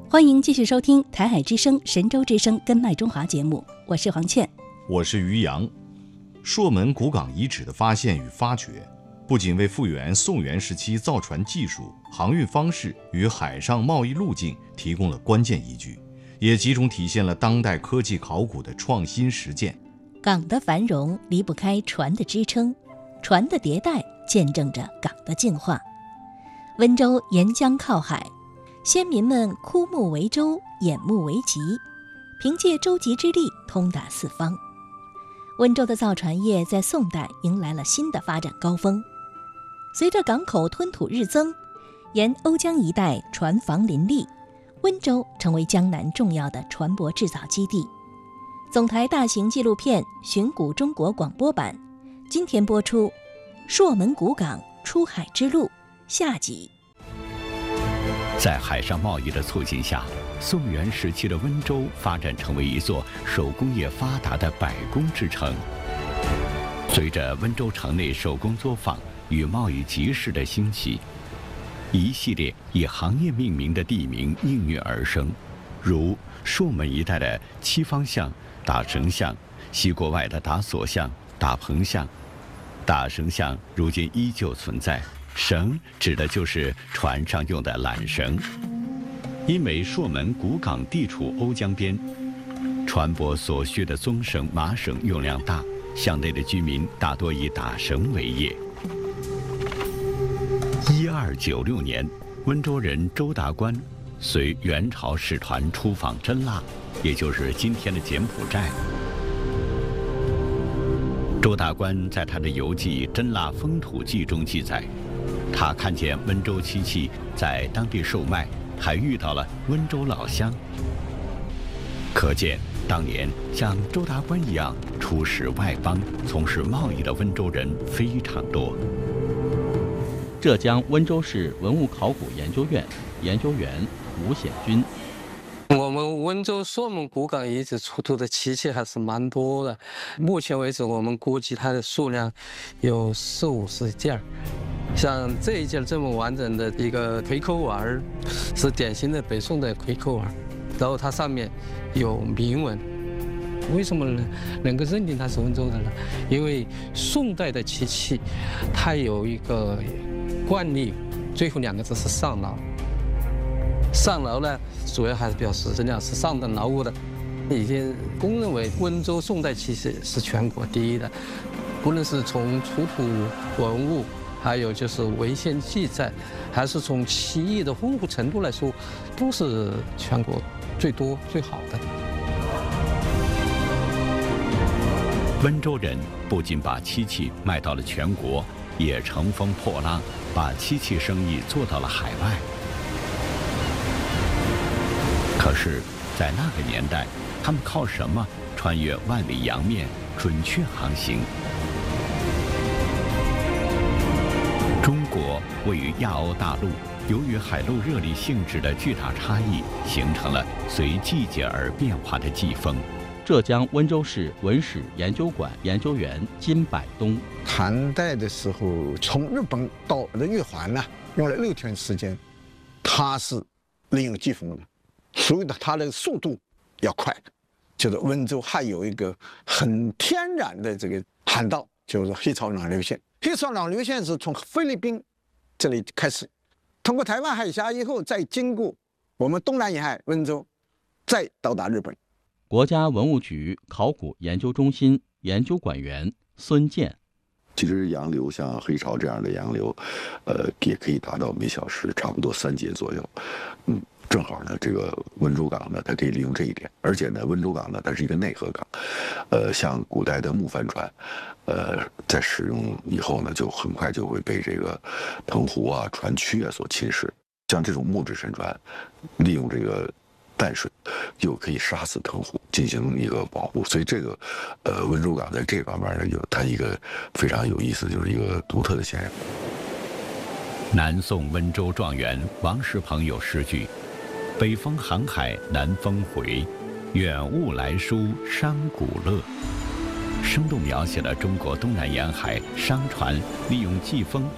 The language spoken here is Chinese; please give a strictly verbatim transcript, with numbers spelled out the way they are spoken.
欢迎继续收听台海之声、神州之声跟麦中华节目，我是黄倩， 我是于洋。朔门古港遗址的发现与发掘，不仅为复原宋元时期造船技术、航运方式与海上贸易路径提供了关键依据，也集中体现了当代科技考古的创新实践。 港的繁荣离不开船的支撑，船的迭代见证着港的进化。温州沿江靠海，先民们枯木为舟，眼目为脊，凭借舟楫之力通达四方。温州的造船业在宋代迎来了新的发展高峰。随着港口吞吐日增，沿瓯江一带船房林立，温州成为江南重要的船舶制造基地。总台大型纪录片《寻古中国》广播版今天播出《朔门古港出海之路》下集。 在海上贸易的促进下，宋元时期的温州发展成为一座手工业发达的百工之城。随着温州城内手工作坊与贸易集市的兴起，一系列以行业命名的地名应运而生，如朔门一带的七方巷、打绳巷，西国外的打锁巷、打棚巷。打绳巷如今依旧存在，绳指的就是船上用的缆绳。因为朔门古港地处瓯江边，船舶所需的棕绳、麻绳用量大，巷内的居民大多以打绳为业。一二九六年，温州人周达观随元朝使团出访真腊，也就是今天的柬埔寨。周达观在他的游记《真腊风土记》中记载，他看见温州漆器在当地售卖，还遇到了温州老乡。可见当年像周达观一样出使外邦、从事贸易的温州人非常多。 浙江温州市文物考古研究院研究员吴显军。 我们温州朔门古港遗址出土的漆器还是蛮多的，目前为止我们估计它的数量有四五十件。像这一件这么完整的一个葵口碗，是典型的北宋的葵口碗，然后它上面有铭文。为什么呢能够认定它是温州的呢？因为宋代的漆器它有一个惯例，最后两个字是上劳。上劳呢，主要还是表示质量是上等劳务的。已经公认为温州宋代漆器是全国第一的，不论是从出土文物，还有就是文献记载，还是从漆艺的丰富程度来说，都是全国最多最好的。 温州人不仅把漆器卖到了全国，也乘风破浪，把漆器生意做到了海外。可是，在那个年代，他们靠什么穿越万里洋面，准确航行？中国位于亚欧大陆，由于海陆热力性质的巨大差异，形成了随季节而变化的季风。 浙江温州市文史研究馆研究员金百东。 唐代的时候，从日本到的玉环呢，用了六天时间，它是利用季风的。所以呢，它的速度要快，就是温州还有一个很天然的这个航道，就是黑潮暖流线。黑潮暖流线是从菲律宾这里开始，通过台湾海峡以后，再经过我们东南沿海温州，再到达日本。 国家文物局考古研究中心研究馆员孙健。 其实洋流像黑潮这样的洋流，呃，也可以达到每小时差不多三节左右，嗯。正好呢，这个温州港呢，它可以利用这一点，而且呢，温州港呢，它是一个内河港，呃，像古代的木帆船，呃，在使用以后呢，就很快就会被这个藤壶啊、船躯啊所侵蚀。像这种木质沉船，利用这个淡水，又可以杀死藤壶，进行一个保护。所以这个，呃，温州港在这方面呢，有它一个非常有意思，就是一个独特的现象。 南宋温州状元王石鹏有诗句。北风航海南风回，远雾来书商贾乐。生动描写了中国东南沿海商船利用季风